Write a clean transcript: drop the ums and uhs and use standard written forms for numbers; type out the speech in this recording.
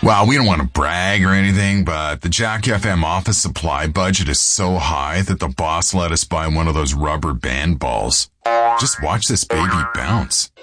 Well, we don't want to brag or anything, but the Jack FM office supply budget is so high that the boss let us buy one of those rubber band balls. Just watch this baby bounce.